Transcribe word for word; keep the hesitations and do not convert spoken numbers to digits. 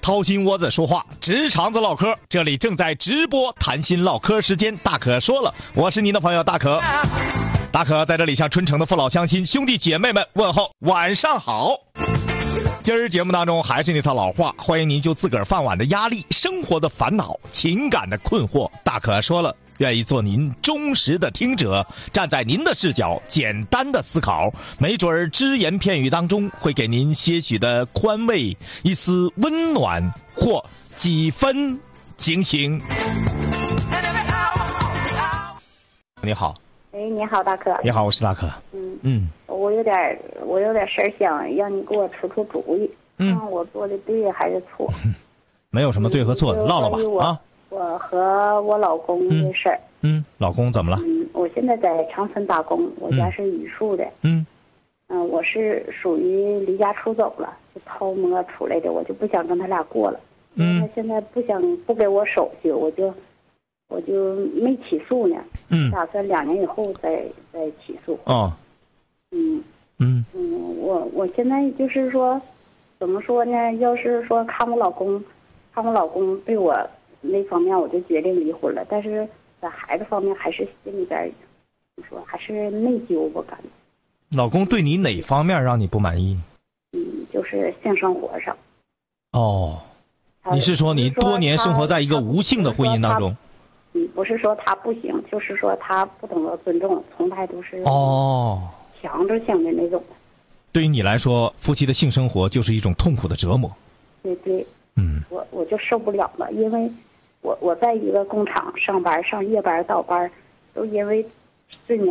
掏心窝子说话，直肠子唠嗑，这里正在直播谈心唠嗑时间，大可说了，我是您的朋友大可。大可在这里向春城的父老乡亲兄弟姐妹们问候晚上好。今儿节目当中还是那套老话，欢迎您就自个儿饭碗的压力、生活的烦恼、情感的困惑，大可说了，愿意做您忠实的听者，站在您的视角简单的思考，没准儿只言片语当中会给您些许的宽慰，一丝温暖或几分警醒。你好。 哎，你好，大哥。 你好，我是大可。 嗯嗯， 我有点我有点事儿想让你给我出出主意， 嗯， 看我做的对还是错。 没有什么对和错， 嗯、 唠唠吧我啊。 我和我老公的事儿。 嗯，嗯老公怎么了？ 嗯，我现在在长春打工，我家是榆树的。 嗯。 嗯，我是属于离家出走了，就偷摸出来的，我就不想跟他俩过了。嗯。他现在不想不给我手续，我就。我就没起诉呢， 嗯， 打算两年以后再再起诉。 哦， 嗯嗯嗯，我我现在就是说，怎么说呢？要是说看我老公，看我老公对我那方面，我就决定离婚了。但是在孩子方面，还是心里边怎么说，还是内疚，我感觉。 老公对你哪方面让你不满意？ 嗯，就是性生活上。 哦，你是说你多年生活在一个无性的婚姻当中？ 嗯，不是说他不行，就是说他不懂得尊重，从态度是哦强制性的那种。 对于你来说，夫妻的性生活就是一种痛苦的折磨。 对对， 嗯， 我我就受不了了，因为我我在一个工厂上班，上夜班、早班，都因为睡眠